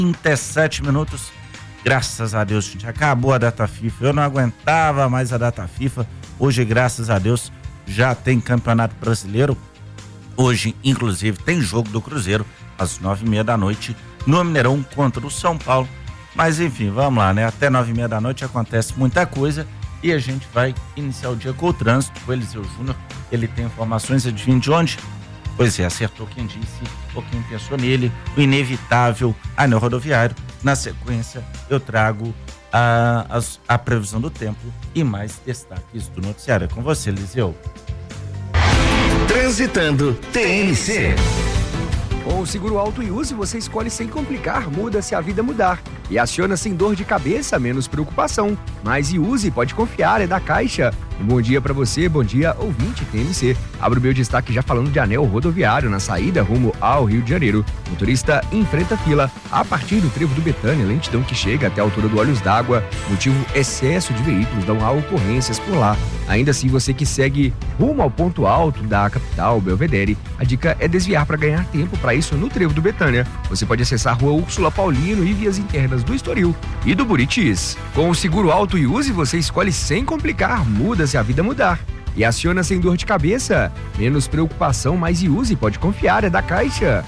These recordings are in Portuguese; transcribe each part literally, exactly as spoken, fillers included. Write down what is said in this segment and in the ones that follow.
trinta e sete minutos. Graças a Deus, gente, acabou a data FIFA. Eu não aguentava mais a data FIFA. Hoje, graças a Deus, já tem Campeonato Brasileiro. Hoje, inclusive, tem jogo do Cruzeiro às nove e meia da noite no Mineirão contra o São Paulo. Mas enfim, vamos lá, né? Até nove e meia da noite acontece muita coisa e a gente vai iniciar o dia com o trânsito. Com o Eliseu Júnior, ele tem informações, adivinha de onde? Pois é, acertou quem disse ou quem pensou nele, o inevitável anel rodoviário. Na sequência, eu trago a, a, a previsão do tempo e mais destaques do noticiário. É com você, Eliseu. Transitando T N C. Com o Seguro Auto e Use, você escolhe sem complicar, muda se a vida mudar. E aciona sem dor de cabeça, menos preocupação. Mas Use, pode confiar, é da Caixa. Um bom dia pra você, bom dia, ouvinte T N C. Abro o meu destaque já falando de anel rodoviário na saída rumo ao Rio de Janeiro. Motorista enfrenta fila a partir do trevo do Betânia, lentidão que chega até a altura do Olhos d'Água. Motivo, excesso de veículos, não há ocorrências por lá. Ainda assim, você que segue rumo ao ponto alto da capital, Belvedere, a dica é desviar para ganhar tempo. Para isso, no trevo do Betânia, você pode acessar a Rua Úrsula Paulino e vias internas do Estoril e do Buritis. Com o Seguro Auto e Use, você escolhe sem complicar, muda se a vida mudar. E aciona sem dor de cabeça, menos preocupação, mais Use, pode confiar, é da Caixa.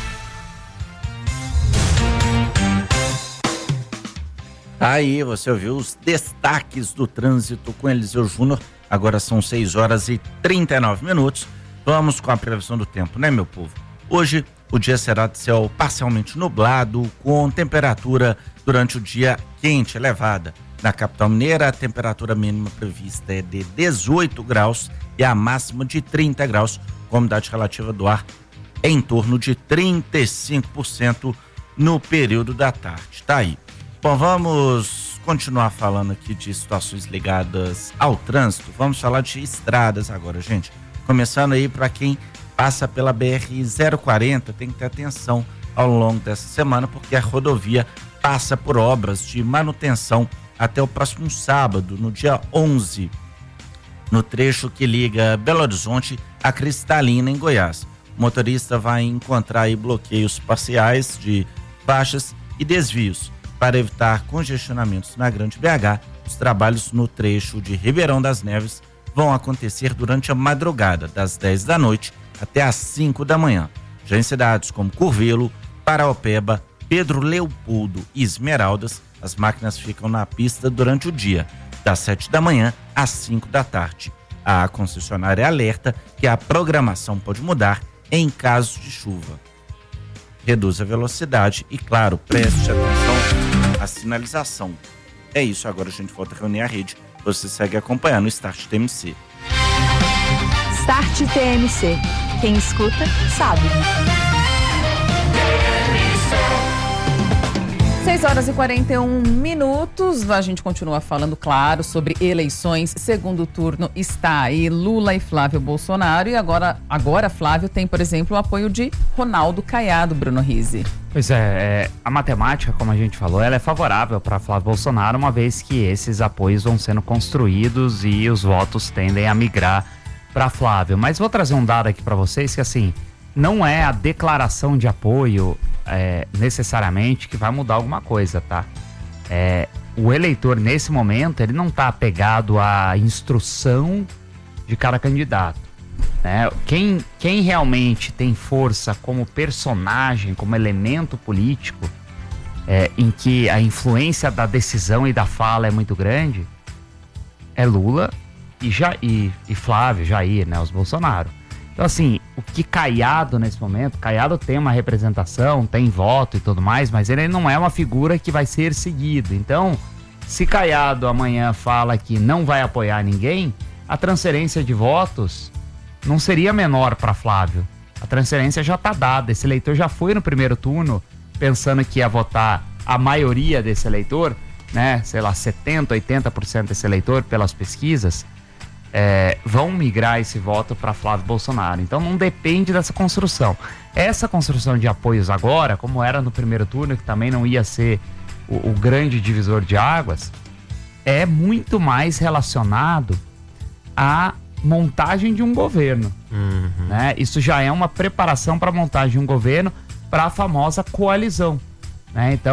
Aí você ouviu os destaques do trânsito com Eliseu Júnior. Agora são seis horas e trinta e nove minutos. Vamos com a previsão do tempo, né, meu povo? Hoje o dia será de céu parcialmente nublado, com temperatura durante o dia quente, elevada. Na capital mineira, a temperatura mínima prevista é de dezoito graus e a máxima de trinta graus, com a umidade relativa do ar em torno de trinta e cinco por cento no período da tarde. Tá aí. Bom, vamos continuar falando aqui de situações ligadas ao trânsito. Vamos falar de estradas agora, gente. Começando aí para quem passa pela B R zero quarenta, tem que ter atenção ao longo dessa semana, porque a rodovia passa por obras de manutenção até o próximo sábado, no dia onze, no trecho que liga Belo Horizonte a Cristalina, em Goiás. O motorista vai encontrar aí bloqueios parciais de faixas e desvios. Para evitar congestionamentos na Grande B H, os trabalhos no trecho de Ribeirão das Neves vão acontecer durante a madrugada, das dez da noite até às cinco da manhã. Já em cidades como Curvelo, Paraopeba, Pedro Leopoldo e Esmeraldas, as máquinas ficam na pista durante o dia, das sete da manhã às cinco da tarde. A concessionária alerta que a programação pode mudar em caso de chuva. Reduz a velocidade e, claro, preste atenção à sinalização. É isso, agora a gente volta a reunir a rede. Você segue acompanhando o Start T M C. Start T M C. Quem escuta, sabe. seis horas e quarenta e um minutos, a gente continua falando, claro, sobre eleições. Segundo turno está aí Lula e Flávio Bolsonaro, e agora, agora Flávio tem, por exemplo, o apoio de Ronaldo Caiado, Bruno Rizzi. Pois é, é, a matemática, como a gente falou, ela é favorável para Flávio Bolsonaro, uma vez que esses apoios vão sendo construídos e os votos tendem a migrar para Flávio. Mas vou trazer um dado aqui para vocês que, assim, não é a declaração de apoio é, necessariamente que vai mudar alguma coisa, tá? É, o eleitor, nesse momento, ele não está apegado à instrução de cada candidato, né? Quem, quem realmente tem força como personagem, como elemento político, é, em que a influência da decisão e da fala é muito grande, é Lula e, ja, e, e Flávio, Jair, né? Os Bolsonaro. Então, assim, o que Caiado nesse momento, Caiado tem uma representação, tem voto e tudo mais, mas ele não é uma figura que vai ser seguido. Então, se Caiado amanhã fala que não vai apoiar ninguém, a transferência de votos não seria menor para Flávio. A transferência já está dada, esse eleitor já foi no primeiro turno pensando que ia votar a maioria desse eleitor, né, sei lá, setenta, oitenta por cento desse eleitor pelas pesquisas, É, vão migrar esse voto para Flávio Bolsonaro. Então não depende dessa construção. Essa construção de apoios agora, como era no primeiro turno, que também não ia ser o, o grande divisor de águas, é muito mais relacionado à montagem de um governo. Uhum. Né? Isso já é uma preparação para a montagem de um governo, para a famosa coalizão. né? Então